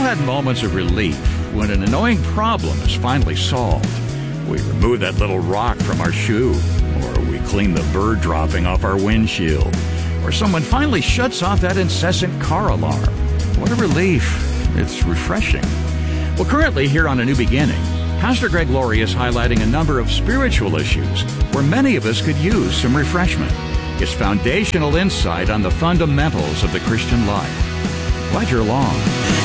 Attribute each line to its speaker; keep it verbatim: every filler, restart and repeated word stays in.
Speaker 1: had moments of relief when an annoying problem is finally solved. We remove that little rock from our shoe, or we clean the bird dropping off our windshield, or someone finally shuts off that incessant car alarm. What a relief. It's refreshing. Well, currently here on A New Beginning, Pastor Greg Laurie is highlighting a number of spiritual issues where many of us could use some refreshment. It's foundational insight on the fundamentals of the Christian life. Glad you're along.